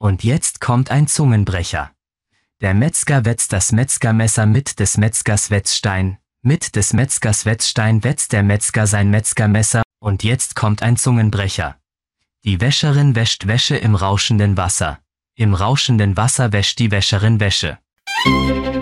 Und jetzt kommt ein Zungenbrecher. Der Metzger wetzt das Metzgermesser mit des Metzgers Wetzstein. Mit des Metzgers Wetzstein wetzt der Metzger sein Metzgermesser. Und jetzt kommt ein Zungenbrecher. Die Wäscherin wäscht Wäsche im rauschenden Wasser. Im rauschenden Wasser wäscht die Wäscherin Wäsche.